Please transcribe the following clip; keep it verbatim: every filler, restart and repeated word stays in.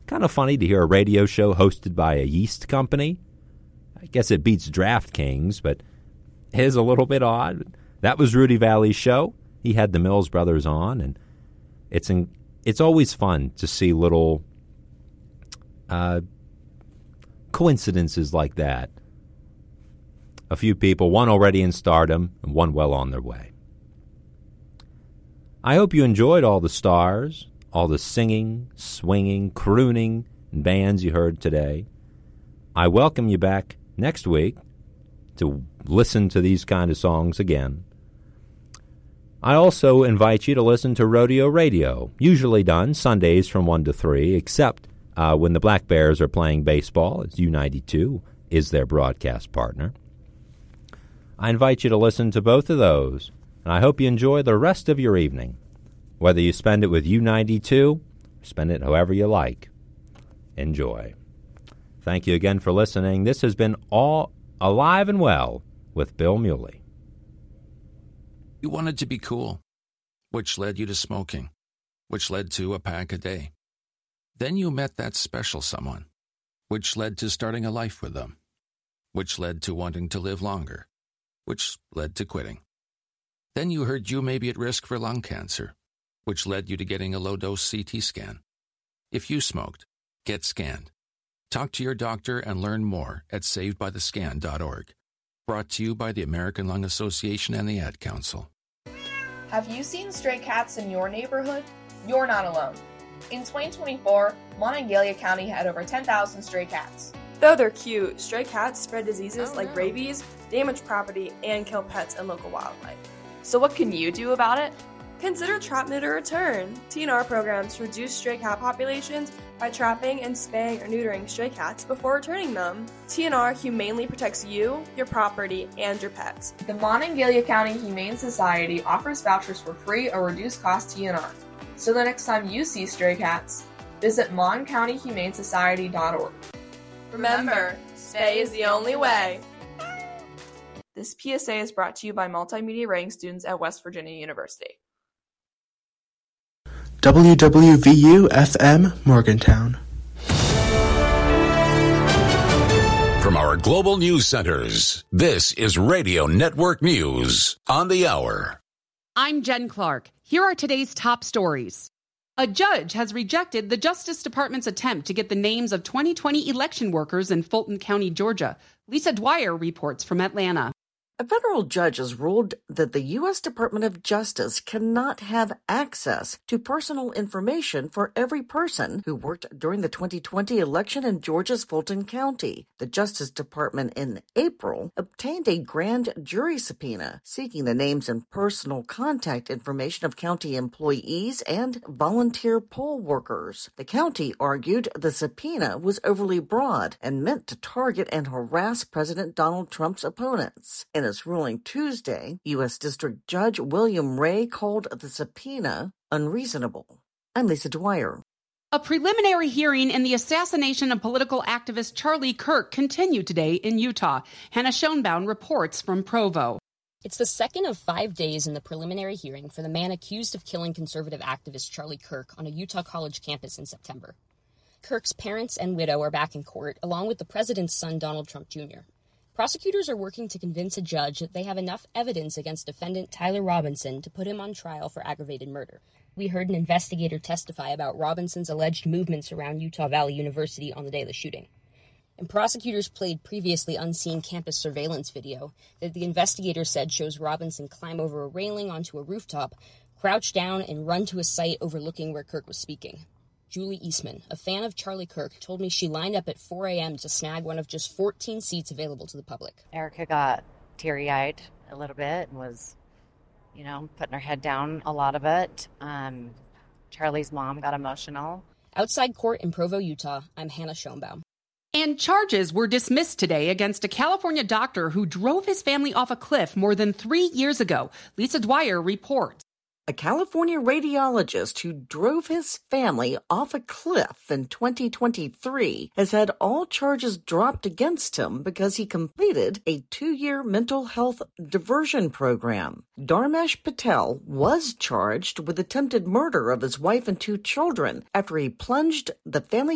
Kind of funny to hear a radio show hosted by a yeast company. I guess it beats DraftKings, but it is a little bit odd. That was Rudy Valley's show. He had the Mills Brothers on, and it's in, it's always fun to see little uh, coincidences like that. A few people, one already in stardom and one well on their way. I hope you enjoyed all the stars, all the singing, swinging, crooning, and bands you heard today. I welcome you back next week to listen to these kind of songs again. I also invite you to listen to Rodeo Radio, usually done Sundays from one to three, except uh, when the Black Bears are playing baseball, as U ninety-two is their broadcast partner. I invite you to listen to both of those, and I hope you enjoy the rest of your evening. Whether you spend it with U ninety-two, or spend it however you like. Enjoy. Thank you again for listening. This has been All Alive and Well with Bill Muley. You wanted to be cool, which led you to smoking, which led to a pack a day. Then you met that special someone, which led to starting a life with them, which led to wanting to live longer, which led to quitting. Then you heard you may be at risk for lung cancer, which led you to getting a low-dose C T scan. If you smoked, get scanned. Talk to your doctor and learn more at saved by the scan dot org. Brought to you by the American Lung Association and the Ad Council. Have you seen stray cats in your neighborhood? You're not alone. In twenty twenty-four, Monongalia County had over ten thousand stray cats. Though they're cute, stray cats spread diseases Oh, like no. rabies, damage property, and kill pets and local wildlife. So what can you do about it? Consider Trap, Neuter, Return, T N R programs to reduce stray cat populations by trapping and spaying or neutering stray cats before returning them. T N R humanely protects you, your property, and your pets. The Monongalia County Humane Society offers vouchers for free or reduced cost T N R. So the next time you see stray cats, visit mon county humane society dot org. Remember, spay is the only way. This P S A is brought to you by multimedia writing students at West Virginia University. W W V U F M Morgantown. From our global news centers, this is Radio Network News on the hour. I'm Jen Clark. Here are today's top stories. A judge has rejected the Justice Department's attempt to get the names of twenty twenty election workers in Fulton County, Georgia. Lisa Dwyer reports from Atlanta. A federal judge has ruled that the U S Department of Justice cannot have access to personal information for every person who worked during the twenty twenty election in Georgia's Fulton County. The Justice Department in April obtained a grand jury subpoena seeking the names and personal contact information of county employees and volunteer poll workers. The county argued the subpoena was overly broad and meant to target and harass President Donald Trump's opponents. In his ruling Tuesday, U S District Judge William Ray called the subpoena unreasonable. I'm Lisa Dwyer. A preliminary hearing in the assassination of political activist Charlie Kirk continued today in Utah. Hannah Schoenbaum reports from Provo. It's the second of five days in the preliminary hearing for the man accused of killing conservative activist Charlie Kirk on a Utah college campus in September. Kirk's parents and widow are back in court, along with the president's son, Donald Trump Junior Prosecutors are working to convince a judge that they have enough evidence against defendant Tyler Robinson to put him on trial for aggravated murder. We heard an investigator testify about Robinson's alleged movements around Utah Valley University on the day of the shooting. And prosecutors played previously unseen campus surveillance video that the investigator said shows Robinson climb over a railing onto a rooftop, crouch down, and run to a site overlooking where Kirk was speaking. Julie Eastman, a fan of Charlie Kirk, told me she lined up at four a.m. to snag one of just fourteen seats available to the public. Erica got teary-eyed a little bit and was, you know, putting her head down a lot of it. Um, Charlie's mom got emotional. Outside court in Provo, Utah, I'm Hannah Schoenbaum. And charges were dismissed today against a California doctor who drove his family off a cliff more than three years ago. Lisa Dwyer reports. A California radiologist who drove his family off a cliff in twenty twenty-three has had all charges dropped against him because he completed a two-year mental health diversion program. Dharmesh Patel was charged with attempted murder of his wife and two children after he plunged the family